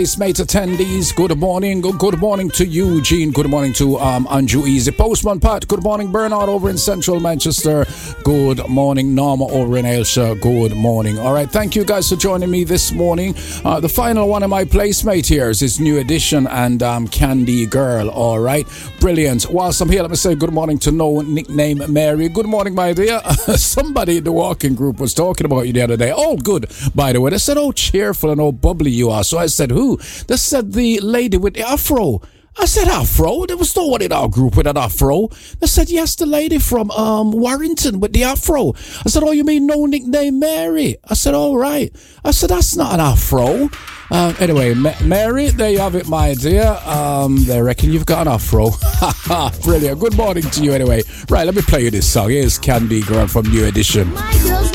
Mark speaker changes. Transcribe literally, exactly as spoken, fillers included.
Speaker 1: Mate attendees, good morning. Good, good morning to Eugene. Good morning to um, Andrew Easy. Postman Pat, good morning. Bernard over in central Manchester. Good morning. Norma over in Ayrshire. Good morning. All right, thank you guys for joining me this morning. Uh, the final one of my placemate here is this new edition and um, Candy Girl. All right, brilliant. Whilst I'm here, let me say good morning to no nickname Mary. Good morning, my dear. Somebody in the walking group was talking about you the other day. Oh, good, by the way. They said, oh, cheerful and oh, bubbly you are. So I said, who? They said the lady with the afro. I said afro? There was no one in our group with an afro. They said, yes, the lady from um Warrington with the afro. I said, oh, you mean no nickname Mary? I said, all right. I said, that's not an afro. Uh, anyway, Ma- Mary, there you have it, my dear. Um, they reckon you've got an afro. Brilliant. Good morning to you anyway. Right, let me play you this song. Here's Candy Girl from New Edition.